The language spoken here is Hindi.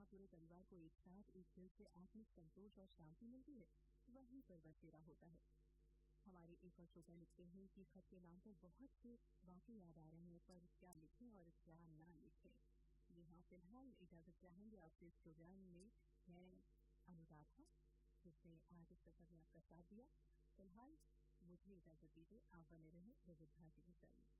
पूरे परिवार को एक साथ एक दिल से आत्मिक संतोष और शांति मिलती है, वहीं पर बसेरा होता है। हमारे एक और श्रोता लिखते हैं कि खत के नाम पर बहुत से वाक्य याद आ रहे हैं, पर क्या लिखें और क्या ना लिखें। जी हाँ, फिलहाल इजाजत चाहेंगे आपसे इस प्रोग्राम में। मैं अनुराधा, जिसने आज इस सफर में आपका साथ दिया। फिलहाल मुझे इजाजत दीजिए, आप बने रहें विविध भारती के साथ।